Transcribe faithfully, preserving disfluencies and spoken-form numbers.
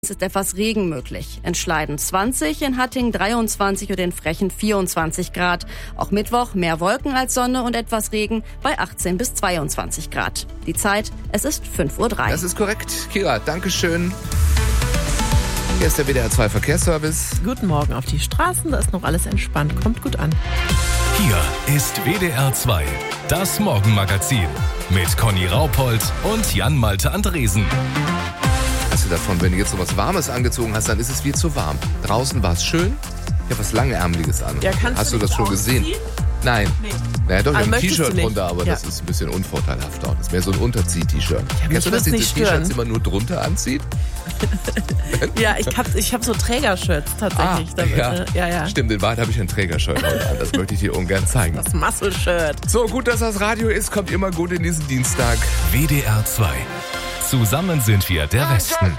Es ist etwas Regen möglich. In Schleiden zwanzig, in Hattingen dreiundzwanzig und in Frechen vierundzwanzig Grad. Auch Mittwoch mehr Wolken als Sonne und etwas Regen bei achtzehn bis zweiundzwanzig Grad. Die Zeit, es ist fünf Uhr drei. Das ist korrekt. Kira, Dankeschön. Hier ist der W D R zwei Verkehrsservice. Guten Morgen auf die Straßen, da ist noch alles entspannt. Kommt gut an. Hier ist W D R zwei, das Morgenmagazin mit Conny Raupold und Jan-Malte Andresen. Hast du davon, wenn du jetzt so was Warmes angezogen hast, dann ist es viel zu warm. Draußen war es schön. Ich habe was Langärmeliges an. Ja, kannst hast du du das schon ausziehen? gesehen? Nein. Nee. Naja, doch, ich Also habe ein möchtest du T-Shirt nicht? drunter, aber Ja. das ist ein bisschen unvorteilhaft auch. Das ist mehr so ein Unterzieh-T-Shirt. mich Kennst du das, wird's diese nicht T-Shirts, stören. die man nur drunter anzieht? Ja, ich habe ich hab so Trägershirts tatsächlich. Ah, damit, ja. ne? ja, ja. Stimmt, in Wahrheit habe ich ein Trägershirt heute an. Das möchte ich dir ungern zeigen. Das Muscle-Shirt. So, gut, dass das Radio ist, kommt immer gut in diesen Dienstag. W D R zwei. Zusammen sind wir der Westen.